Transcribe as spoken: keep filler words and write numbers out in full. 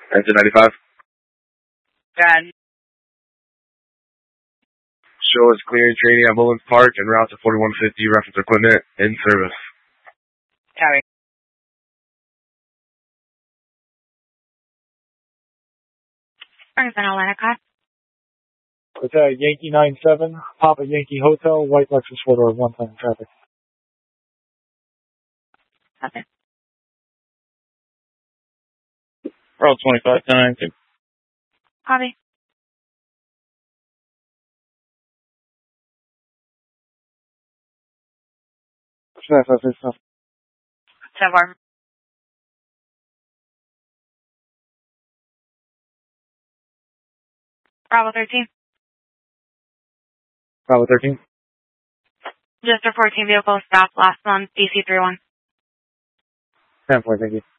Engine ninety-five. Good. Show is clearing training at Mullins Park en route to forty-one fifty reference equipment in service. Copy. Ferguson, Atlanta, car. It's uh, Yankee nine seven, Papa Yankee Hotel, white Lexus four door, one time traffic. Okay. Roll twenty-five nine two. Copy. That's that's it. Stuff. ten four. Bravo thirteen. Bravo thirteen. Just a fourteen vehicle stop last on D C three one. ten four, thank you.